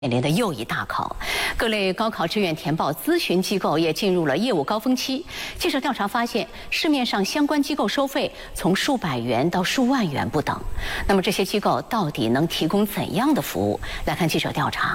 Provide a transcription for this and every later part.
面临的又一大考，各类高考志愿填报咨询机构也进入了业务高峰期。记者调查发现，市面上相关机构收费从数百元到数万元不等。那么这些机构到底能提供怎样的服务？来看记者调查。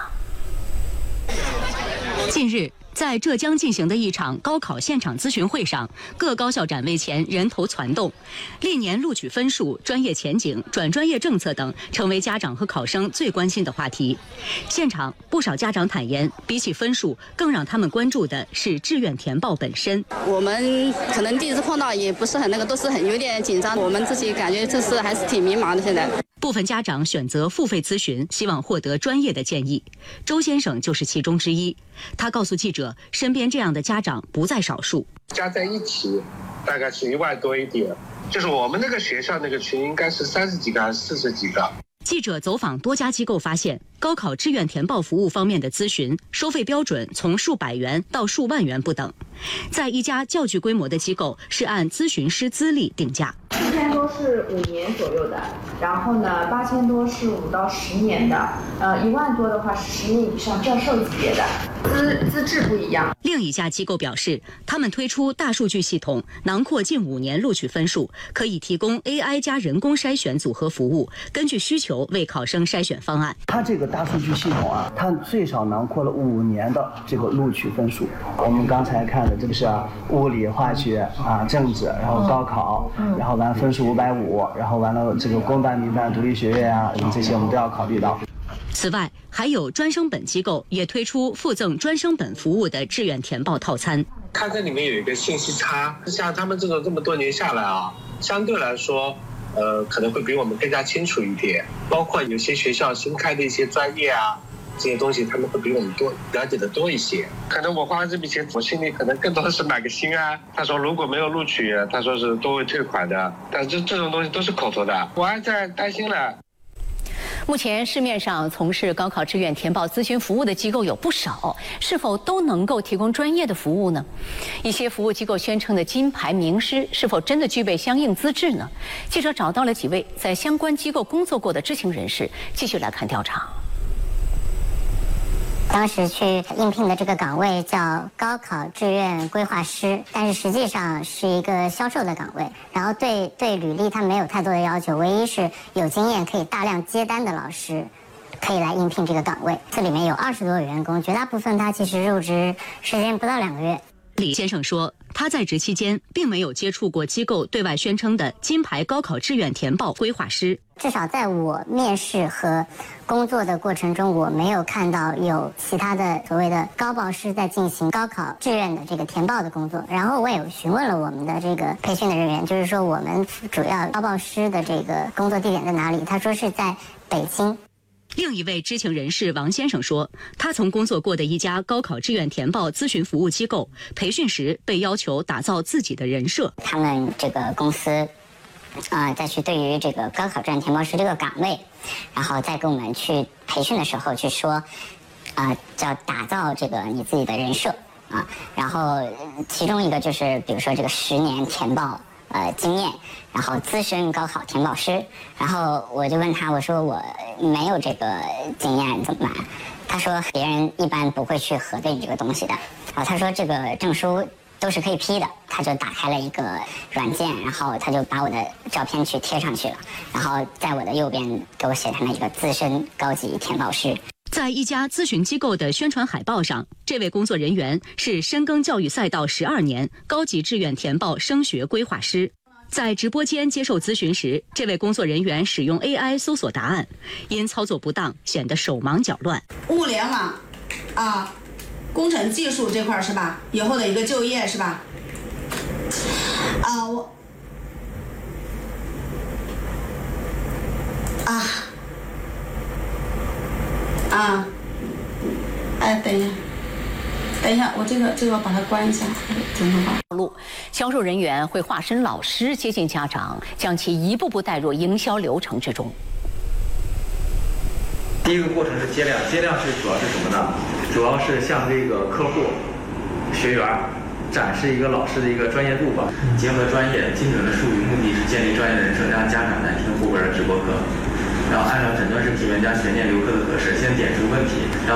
近日，在浙江进行的一场高考现场咨询会上，各高校展位前人头攒动，历年录取分数、专业前景、转专业政策等成为家长和考生最关心的话题。现场不少家长坦言，比起分数，更让他们关注的是志愿填报本身。 我们可能第一次碰到，也不是很都是很有点紧张。我们自己感觉这次还是挺迷茫的。现在部分家长选择付费咨询，希望获得专业的建议。周先生就是其中之一。他告诉记者，身边这样的家长不在少数， 加在一起大概是1万多一点。就是我们那个学校那个群应该是30几个还是40几个。 记者走访多家机构发现，高考志愿填报服务方面的咨询收费标准从数百元到数万元不等。在一家较具规模的机构，是按咨询师资历定价 ，4000多是5年左右的，然后呢8000多是5到10年的，1万多的话是10年以上教授级别的，资质不一样。 另一家机构表示，他们推出大数据系统，囊括近5年录取分数，可以提供 AI 加人工筛选组合服务，根据需求为考生筛选方案。 它这个大数据系统啊，它最少囊括了5年的这个录取分数。我们刚才看的这个是物理、化学政治，然后高考，然后完分数550，然后完了这个公办、民办、独立学院这些我们都要考虑到。 此外，还有专升本机构也推出附赠专升本服务的志愿填报套餐。 它这里面有一个信息差，像他们这么多年下来相对来说，可能会比我们更加清楚一点。包括有些学校新开的一些专业这些东西他们会比我们了解的多一些。可能我花了这笔钱，我心里可能更多的是买个心安。他说如果没有录取，他说是都会退款的，但这种东西都是口头的，我还在担心了。 目前市面上从事高考志愿填报咨询服务的机构有不少，是否都能够提供专业的服务呢？一些服务机构宣称的金牌名师是否真的具备相应资质呢？记者找到了几位在相关机构工作过的知情人士，继续来看调查。 当时去应聘的这个岗位叫高考志愿规划师，但是实际上是一个销售的岗位，然后对履历他没有太多的要求，唯一是有经验可以大量接单的老师可以来应聘这个岗位。这里面有20多个员工，绝大部分他其实入职时间不到2个月。 李先生说，他在职期间并没有接触过机构对外宣称的金牌高考志愿填报规划师。 至少在我面试和工作的过程中，我没有看到有其他的所谓的高报师在进行高考志愿的这个填报的工作。然后我也询问了我们的这个培训的人员，就是说我们主要高报师的这个工作地点在哪里？他说是在北京。 另一位知情人士王先生说，他曾工作过的一家高考志愿填报咨询服务机构，培训时被要求打造自己的人设。 他们这个公司再去对于这个高考志愿填报师这个岗位，然后再跟我们去培训的时候去说叫打造这个你自己的人设然后其中一个就是比如说这个10年填报经验，然后资深高考填报师。然后我就问他，我说我没有这个经验怎么办？他说别人一般不会去核对你这个东西的他说这个证书都是可以批的。他就打开了一个软件，然后他就把我的照片去贴上去了，然后在我的右边给我写上了一个资深高级填报师。 在一家咨询机构的宣传海报上，这位工作人员是深耕教育赛道12年高级志愿填报升学规划师。在直播间接受咨询时，这位工作人员使用 AI 搜索答案，因操作不当显得手忙脚乱。 物联网工程技术这块是吧？以后的一个就业是吧？等一下，我这个把它关一下，怎么办？ 销售人员会化身老师，接近家长，将其一步步带入营销流程之中。 第一个过程是接量，接量是主要是什么呢？主要是向这个客户、学员展示一个老师的一个专业度吧，结合专业、精准的术语，目的是建立专业的人设，让家长来听后边的直播课。然后按照诊断式提问加悬念留课的格式，先点出问题。